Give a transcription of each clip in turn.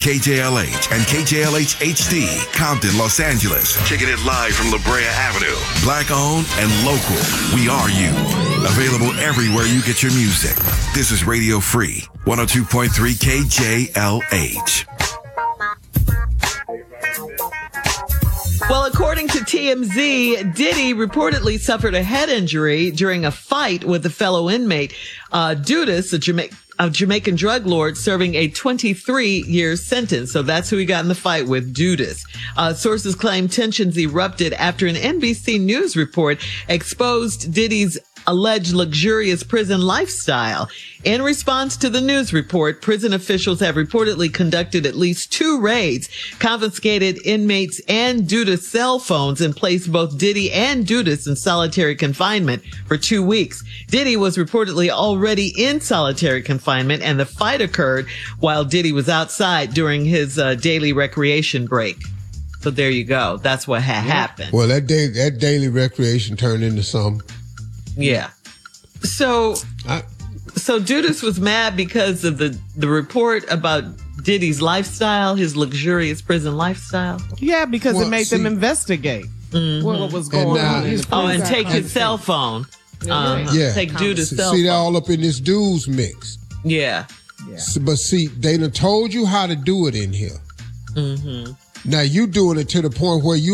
KJLH and KJLH HD, Compton, Los Angeles. Kicking it live from La Brea Avenue. Black owned and local. We are you. Available everywhere you get your music. This is Radio Free, 102.3 KJLH. Well, according to TMZ, Diddy reportedly suffered a head injury during a fight with a fellow inmate. Dudas, a Jamaican drug lord, serving a 23-year sentence. So that's who he got in the fight with, Dudas. Sources claim tensions erupted after an NBC News report exposed Diddy's alleged luxurious prison lifestyle. In response to the news report, prison officials have reportedly conducted at least 2 raids, confiscated inmates and Dudas cell phones, and placed both Diddy and Dudas in solitary confinement for 2 weeks. Diddy was reportedly already in solitary confinement, and the fight occurred while Diddy was outside during his daily recreation break. So there you go. That's what happened. Well, that daily recreation turned into something. Yeah. So Dudas was mad because of the report about Diddy's lifestyle, his luxurious prison lifestyle. Yeah, because it made them investigate what was going on. And take his cell phone. Take Dudas' cell phone. See, they're all up in this dudes mix. Yeah. But see, they done told you how to do it in here. Mm-hmm. Now you doing it to the point where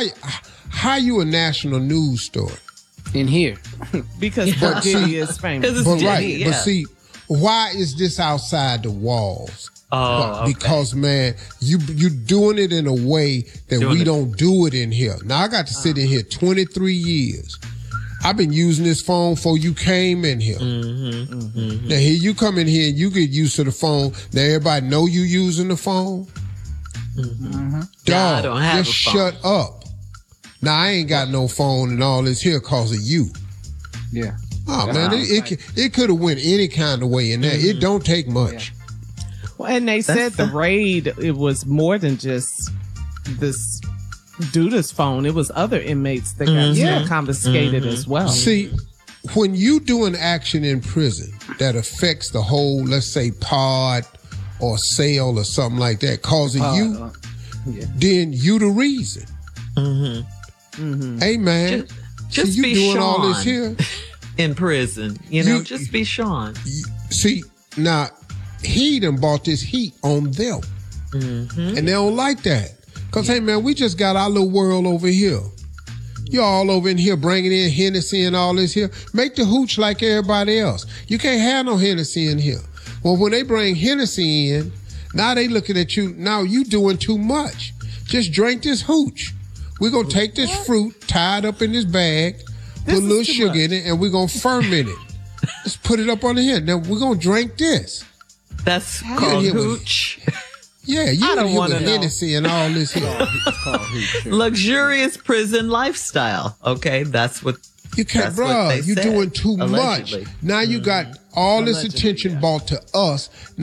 how you a national news story? In here. Because Diddy is famous. But Diddy, but see, why is this outside the walls? Because, man, you doing it in a way that we don't do it in here. Now, I got to sit in here 23 years. I've been using this phone before you came in here. Mm-hmm, mm-hmm. Now, here you come in here and you get used to the phone. Now, everybody know you using the phone? Mm-hmm. Dog, I don't have just a phone. shut up. Now, I ain't got no phone and all this here because of you. Yeah. Oh, man, it could have went any kind of way in there. Mm-hmm. It don't take much. Yeah. Well, and they said the raid, it was more than just this Dudas phone. It was other inmates that got confiscated as well. See, when you do an action in prison that affects the whole, let's say, pod or cell or something like that, causing you, then you the reason. Mm-hmm. Mm-hmm. Hey, man, just you be doing Sean all this here in prison. Just be Sean. See, now he done bought this heat on them, and they don't like that. Cause hey, man, we just got our little world over here. You're all over in here bringing in Hennessy and all this here. Make the hooch like everybody else. You can't have no Hennessy in here. Well, when they bring Hennessy in, now they looking at you. Now you doing too much. Just drink this hooch. We're going to take this fruit, tie it up in this bag, put a little sugar in it, and we're going to ferment it. Let's put it up on the here. Now, we're going to drink this. That's called hooch. Yeah, you don't want to know. Hennessy and all this here. It's called hooch. Luxurious prison lifestyle. Okay, that's what you can't, bro. You're doing too much. Now you got all this attention brought to us.